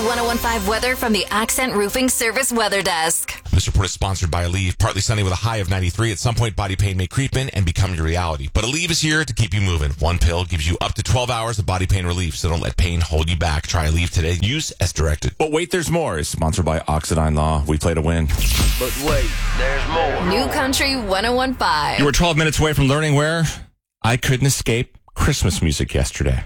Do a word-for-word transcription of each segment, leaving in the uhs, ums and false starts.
one oh one five weather from the Accent Roofing Service Weather Desk. This report is sponsored by Aleve. Partly sunny with a high of ninety-three. At some point, body pain may creep in and become your reality. But Aleve is here to keep you moving. One pill gives you up to twelve hours of body pain relief, so don't let pain hold you back. Try Aleve today. Use as directed. But wait, there's more. Is sponsored by Oxidine Law. We play to win. But wait, there's more. New Country one oh one five. You were twelve minutes away from learning where I couldn't escape Christmas music yesterday.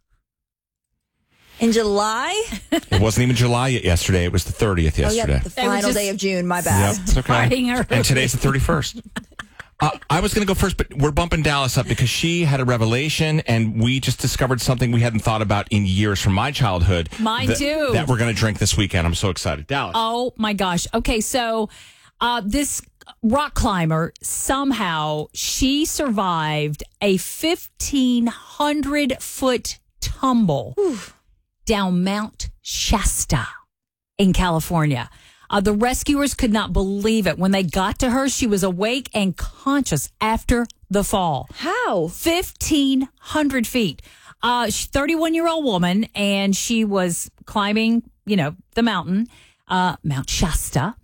In July? It wasn't even July yet yesterday. It was the thirtieth yesterday. Oh, yeah, the final just day of June. My bad. Yep, it's okay. Her. And today's the thirty-first. Uh, I was going to go first, but we're bumping Dallas up because she had a revelation, and we just discovered something we hadn't thought about in years from my childhood. Mine that, too. That we're going to drink this weekend. I'm so excited. Dallas. Oh, my gosh. Okay, so uh, this rock climber, somehow, she survived a fifteen hundred foot tumble Whew. down Mount Shasta in California. Uh, the rescuers could not believe it. When they got to her, she was awake and conscious after the fall. How? fifteen hundred feet. Uh, she's a thirty-one-year-old woman, and she was climbing, you know, the mountain, uh, Mount Shasta.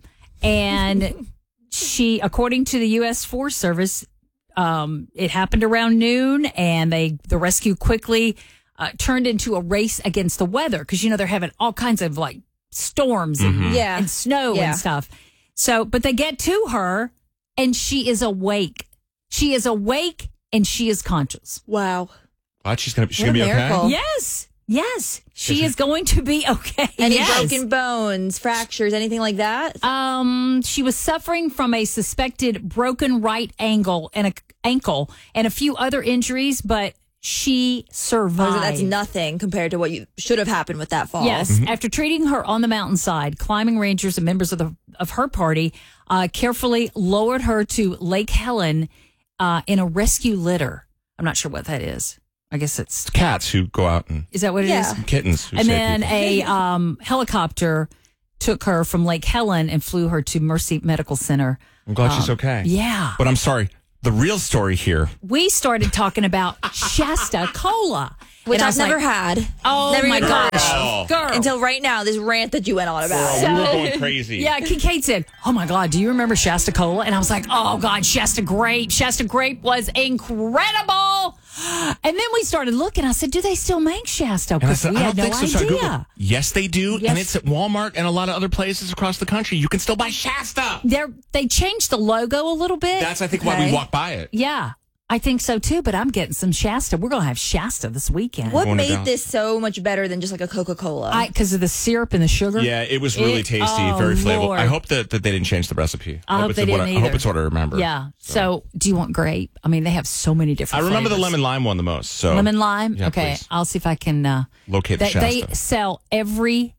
And she, according to the U S Forest Service, um, it happened around noon, and they the rescue quickly uh, turned into a race against the weather because, you know, they're having all kinds of, like, storms and, Mm-hmm. yeah. and snow yeah. and stuff. So, but they get to her, and she is awake. She is awake, and she is conscious. Wow. What? She's going to she's What gonna a be miracle. okay? Yes. Yes. She is going to be okay. Any yes. broken bones, fractures, anything like that? Um, she was suffering from a suspected broken right ankle and a ankle and a few other injuries, but she survived. Oh, that's nothing compared to what you should have happened with that fall. Yes. Mm-hmm. After treating her on the mountainside, climbing rangers and members of the of her party uh, carefully lowered her to Lake Helen uh, in a rescue litter. I'm not sure what that is. I guess it's It's cats who go out and is that what it Yeah. is? kittens. Who And save then people. a um, helicopter took her from Lake Helen and flew her to Mercy Medical Center. I'm glad she's Um, okay. Yeah. But I'm sorry. The real story here. We started talking about Shasta Cola. Which And I I've was never like, had. Oh, never my even heard gosh. of. Girl. Until right now, this rant that you went on about. Girl, we were going crazy. Yeah, Kincaid said, oh, my God, do you remember Shasta Cola? And I was like, oh, God, Shasta Grape. Shasta Grape was incredible. And then we started looking. I said, do they still make Shasta? And I Because said, we I had don't no think so. So I Googled. idea. Yes, they do. Yes. And it's at Walmart and a lot of other places across the country. You can still buy Shasta. They're, they changed the logo a little bit. That's, I think, why Okay. we walk by it. Yeah, I think so too, but I'm getting some Shasta. We're going to have Shasta this weekend. What Going to made Dallas. this so much better than just like a Coca-Cola? Because of the syrup and the sugar? Yeah, it was really It- tasty, oh, very flavorful. Lord. I hope that, that they didn't change the recipe. I hope it's they what didn't I, I hope either. it's what I remember. Yeah. So, do you want grape? I mean, they have so many I different remember the flavors. lemon lime one the most. So Lemon lime? Yeah, okay. please. I'll see if I can uh, locate the they, Shasta. they sell every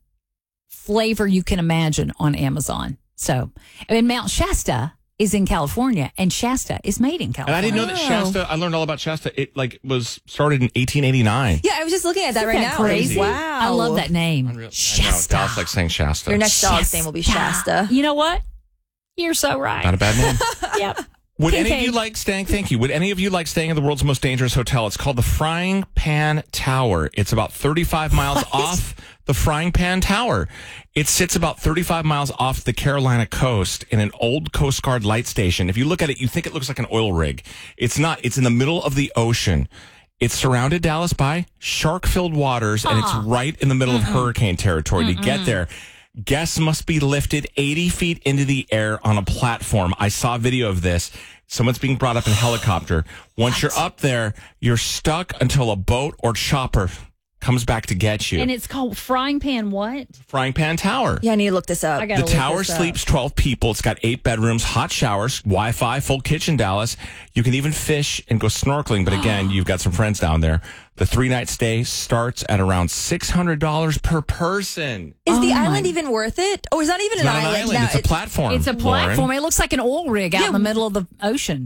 flavor you can imagine on Amazon. So, and Mount Shasta is in California, and Shasta is made in and California. I didn't know that Shasta. I learned all about Shasta. It like was started in eighteen eighty-nine. yeah, I was just looking at that Isn't right that now. crazy? Wow. I love that name. Unreal. I know. Shasta. Dallas likes saying Shasta. Your next dog's Shasta. name will be Shasta. You know what? You're so right. Not a bad name. Yep. Would any of Kincaid. you like staying? Thank you. Would any of you like staying in the world's most dangerous hotel? It's called the Frying Pan Tower. It's about thirty-five miles off the Frying Pan Tower. It sits about thirty-five miles off the Carolina coast in an old Coast Guard light station. If you look at it, you think it looks like an oil rig. It's not. It's in the middle of the ocean. It's surrounded, Dallas, by shark-filled waters, and it's right in the middle of hurricane territory. To get there, guests must be lifted eighty feet into the air on a platform. I saw a video of this. Someone's being brought up in a helicopter. Once you're up there, you're stuck until a boat or chopper comes back to get you. And it's called Frying Pan what? Frying Pan Tower. Yeah, I need to look this up. I gotta The look tower this up. sleeps twelve people. It's got eight bedrooms, hot showers, Wi-Fi, full kitchen, Dallas. You can even fish and go snorkeling. But again, you've got some friends down there. The three-night stay starts at around six hundred dollars per person. Is the Oh my- island even worth it? Oh, it's not even It's an not an island. island. Now, It's a it- platform. It's a Lauren. platform. It looks like an oil rig out Yeah. in the middle of the ocean. That,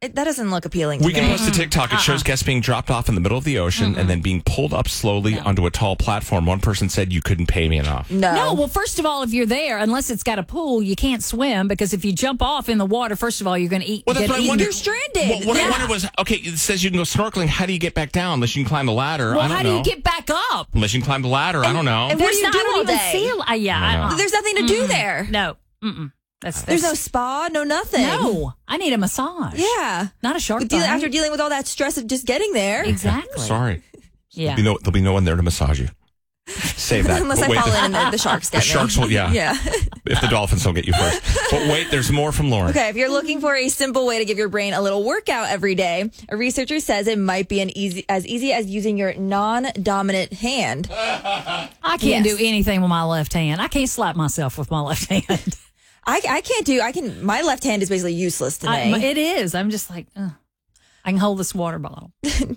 it, that doesn't look appealing to We me. can post a TikTok. It shows guests being dropped off in the middle of the ocean and then being pulled up slowly onto a tall platform. One person said, you couldn't pay me enough. No. No, well, first of all, if you're there, unless it's got a pool, you can't swim because if you jump off in the water, first of all, you're going to eat. Well, that's get what I eaten. wondered. You're stranded. Well, what Yeah. I wondered was, okay, it says you can go snorkeling. How do you get back down unless you can climb the ladder? Well, I don't how know. do you get back up? Unless you can climb the ladder. I don't know. and what There's do you not, do I don't all even day? feel. Uh, yeah, I know. I, uh, There's nothing to do there. no. Mm-mm. That's, There's no that's spa, no nothing. no. I need a massage. Yeah. Not a shark Deal- bite. after dealing with all that stress of just getting there. Exactly. Sorry. Yeah. There'll be, no, there'll be no one there to massage you. Save that. Unless But I wait, fall the, in and the, the sharks get the me. sharks will, yeah. Yeah. If the dolphins don't get you first. But wait, there's more from Lauren. Okay, if you're looking for a simple way to give your brain a little workout every day, a researcher says it might be an easy as easy as using your non-dominant hand. I can't Yes. do anything with my left hand. I can't slap myself with my left hand. I, I can't do. I can. My left hand is basically useless to I, me. it is. I'm just like, ugh. I can hold this water bottle.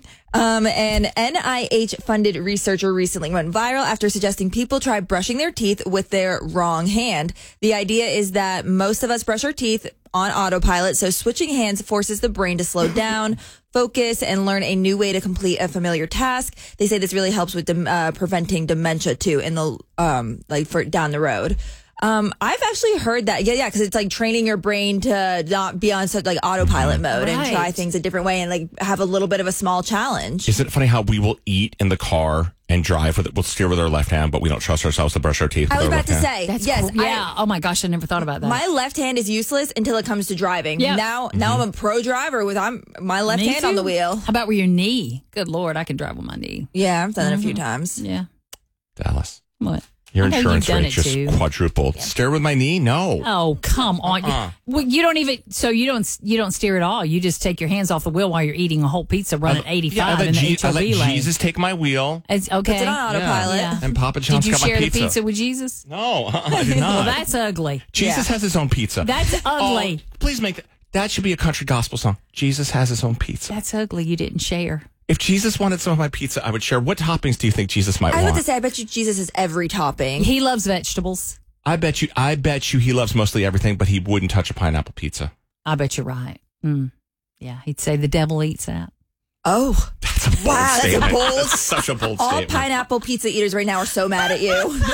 Um, an N I H-funded researcher recently went viral after suggesting people try brushing their teeth with their wrong hand. The idea is that most of us brush our teeth on autopilot, so switching hands forces the brain to slow down, focus, and learn a new way to complete a familiar task. They say this really helps with dem- uh, preventing dementia too, in the um, like for down the road. Um, I've actually heard that. Yeah, yeah, because it's like training your brain to not be on such like autopilot mode and Right. try things a different way and like have a little bit of a small challenge. Isn't it funny how we will eat in the car and drive with it? We'll steer with our left hand, but we don't trust ourselves to brush our teeth with I was our about left to hand. say, That's yes, cool. I- Yeah. oh my gosh, I never thought about that. my left hand is useless until it comes to driving. Yeah. Now, now I'm a pro driver with I'm my left Me hand on too. the wheel. How about with your knee? Good Lord, I can drive with my knee. Yeah, I've done it a few times. Yeah. Dallas, What? your I know insurance you've done rate it just too. quadrupled. Steer with my knee? No. Oh, come on. Uh-uh. Well, you don't even so you don't you don't steer at all. You just take your hands off the wheel while you're eating a whole pizza running I- eighty-five yeah, I let, in the Je- H I O let B lane. Jesus take my wheel. It's okay. Puts it on autopilot. Yeah. And Papa Did John's you got share my the pizza. pizza with Jesus? No, uh-uh, I did not. Well, that's ugly. Jesus Yeah. has his own pizza. That's ugly. Oh, please make that. That should be a country gospel song. Jesus has his own pizza. That's ugly. You didn't share. If Jesus wanted some of my pizza, I would share. What toppings do you think Jesus might I was want? about to say, I bet you Jesus is every topping. He loves vegetables. I bet you. I bet you he loves mostly everything, but he wouldn't touch a pineapple pizza. I bet you're right. Mm. Yeah, he'd say the devil eats that. Oh, That's a bold wow, that's a statement. bold. That's such a bold All statement. pineapple pizza eaters right now are so mad at you.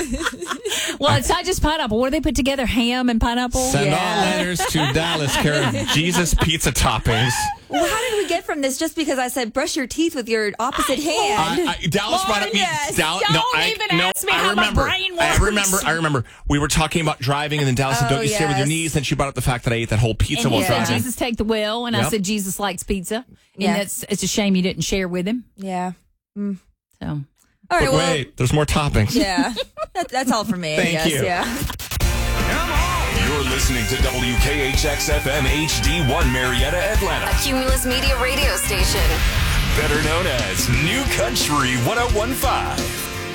Well, it's not just pineapple. What do they put together? Ham and pineapple? Send Yeah. all letters to Dallas, care of Jesus Pizza Toppings. Well, how did we get from this just because I said brush your teeth with your opposite hand? I, I, Dallas brought up me. Yes. Dallas, Don't no, I, even no, ask me I how my remember. brain I works. remember. I remember. We were talking about driving, and then Dallas said, Oh, "Don't you steer with your yes. knees?" Then she brought up the fact that I ate that whole pizza And while he said, driving. Jesus, take the wheel. And I Yep. said, Jesus likes pizza. And Yeah. that's it's a shame you didn't share with him. Yeah. So All right. But Well, wait, there's more toppings. yeah. That, that's all for me. I Thank guess. you. Yeah. You're listening to W K H X F M H D one Marietta, Atlanta. A Cumulus Media radio station. Better known as New Country one oh one point five.